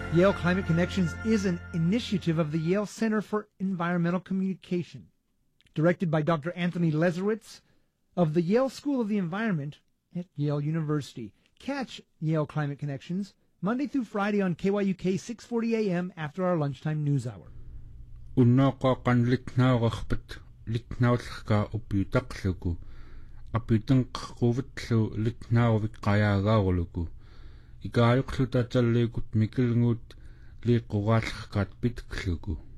Yale Climate Connections is an initiative of the Yale Center for Environmental Communication, directed by Dr. Anthony Leserowitz of the Yale School of the Environment at Yale University. Catch Yale Climate Connections Monday through Friday on KYUK 6:40 a.m. after our lunchtime news hour. Unnoqa qanlitnaaqarpat litnaullerka uppiutaqluku apitenqquvitllu litnaaruvik qayaagaaruluku ikaayuqluta talliikut mikilnguut liiqquraallerkaat pitkluku